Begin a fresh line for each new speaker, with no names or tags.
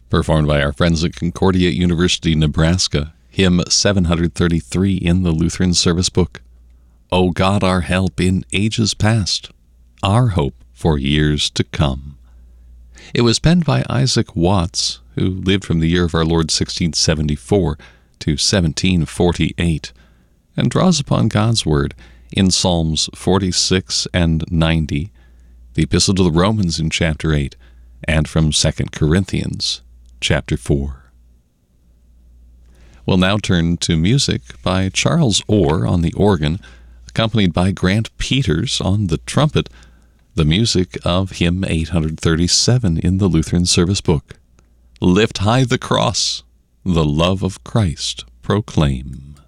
performed by our friends at Concordia University, Nebraska, hymn 733 in the Lutheran Service Book. O God, our help in ages past, our hope for years to come. It was penned by Isaac Watts, who lived from the year of our Lord 1674 to 1748, and draws upon God's Word in Psalms 46 and 90, the Epistle to the Romans in chapter 8, and from 2 Corinthians chapter 4. We'll now turn to music by Charles Orr on the organ, accompanied by Grant Peters on the trumpet, the music of hymn 837 in the Lutheran Service Book. Lift high the cross, the love of Christ proclaim.